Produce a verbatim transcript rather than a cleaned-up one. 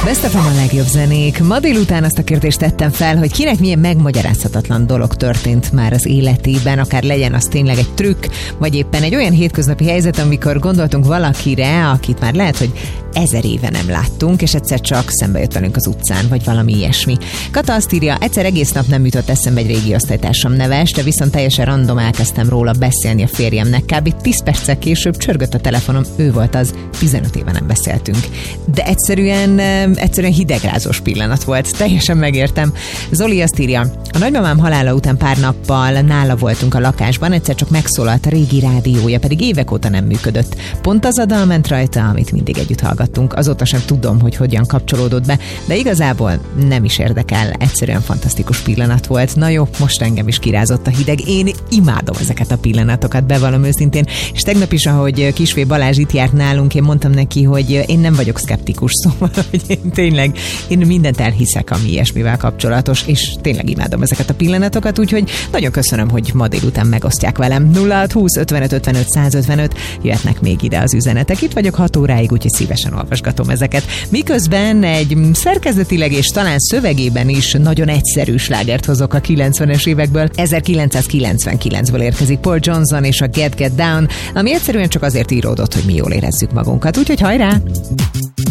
Best of a legjobb zenék. Ma délután azt a kérdést tettem fel, hogy kinek milyen megmagyarázhatatlan dolog történt már az életében, akár legyen az tényleg egy trükk, vagy éppen egy olyan hétköznapi helyzet, amikor gondoltunk valakire, akit már lehet, hogy ezer éve nem láttunk, és egyszer csak szembe jött velünk az utcán, vagy valami ilyesmi. Kata azt írja, egyszer egész nap nem jutott eszembe egy régi osztálytársam neve, este viszont teljesen random elkezdtem róla beszélni a férjemnek. Kb. tíz perccel később csörgött a telefonom, ő volt az, tizenöt éve nem beszéltünk. De egyszerűen, egyszerűen hidegrázós pillanat volt, teljesen megértem. Zoli azt írja, a nagymamám halála után pár nappal nála voltunk a lakásban, egyszer csak megszólalt a régi rádiója, pedig évek óta nem működött. Pont az a dal ment rajta, amit mindig együtt hallgattunk. Azóta sem tudom, hogy hogyan kapcsolódott be, de igazából nem is érdekel, egyszerűen fantasztikus pillanat volt. Na jó, most engem is kirázott a hideg. Én imádom ezeket a pillanatokat, bevallom őszintén, és tegnap is, ahogy Kisvé Balázs itt járt nálunk, én mondtam neki, hogy én nem vagyok szkeptikus, szóval, hogy én tényleg, én mindent elhiszek, ami ilyesmivel kapcsolatos, és tényleg imádom ezeket a pillanatokat, úgyhogy nagyon köszönöm, hogy ma délután megosztják velem. nulla hat húsz ötvenöt ötvenöt százötvenöt, jöhetnek még ide az üzenetek. Itt vagyok hat óráig, úgyhogy szívesen olvasgatom ezeket. Miközben egy szerkezetileg és talán szövegében is nagyon egyszerű slágert hozok a kilencvenes évekből. ezerkilencszázkilencvenkilencből érkezik Paul Johnson és a Get Get Down, ami egyszerűen csak azért íródott, hogy mi jól érezzük magunkat. Úgyhogy hajrá!